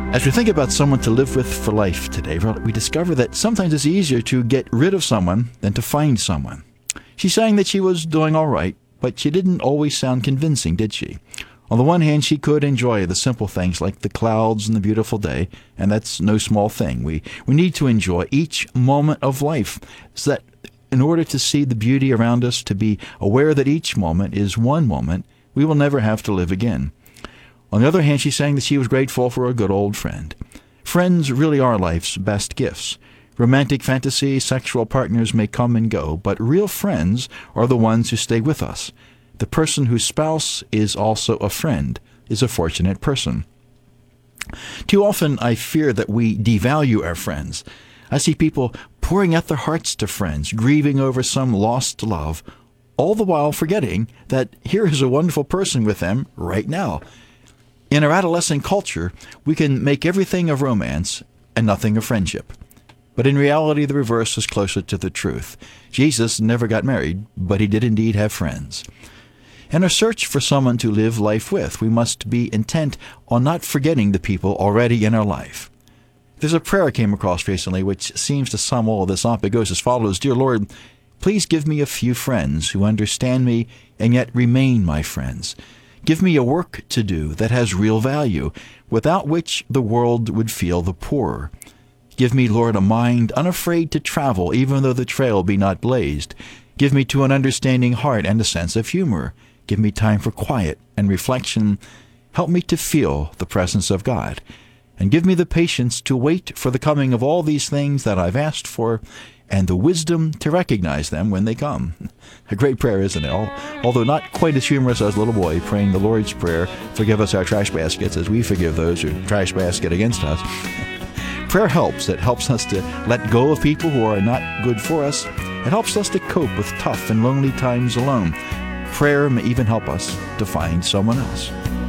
As we think about someone to live with for life today, we discover that sometimes it's easier to get rid of someone than to find someone. She's saying that she was doing all right, but she didn't always sound convincing, did she? On the one hand, she could enjoy the simple things like the clouds and the beautiful day, and that's no small thing. We need to enjoy each moment of life so that in order to see the beauty around us, to be aware that each moment is one moment we will never have to live again. On the other hand, she's saying that she was grateful for a good old friend. Friends really are life's best gifts. Romantic fantasy, sexual partners may come and go, but real friends are the ones who stay with us. The person whose spouse is also a friend is a fortunate person. Too often I fear that we devalue our friends. I see people pouring out their hearts to friends, grieving over some lost love, all the while forgetting that here is a wonderful person with them right now. In our adolescent culture, we can make everything of romance and nothing of friendship. But in reality, the reverse is closer to the truth. Jesus never got married, but he did indeed have friends. In our search for someone to live life with, we must be intent on not forgetting the people already in our life. There's a prayer I came across recently which seems to sum all of this up. It goes as follows: Dear Lord, please give me a few friends who understand me and yet remain my friends. Give me a work to do that has real value, without which the world would feel the poorer. Give me, Lord, a mind unafraid to travel, even though the trail be not blazed. Give me to an understanding heart and a sense of humor. Give me time for quiet and reflection. Help me to feel the presence of God. And give me the patience to wait for the coming of all these things that I've asked for, and the wisdom to recognize them when they come. A great prayer, isn't it? Although not quite as humorous as a little boy praying the Lord's Prayer, forgive us our trash baskets as we forgive those who trash basket against us. Prayer helps. It helps us to let go of people who are not good for us. It helps us to cope with tough and lonely times alone. Prayer may even help us to find someone else.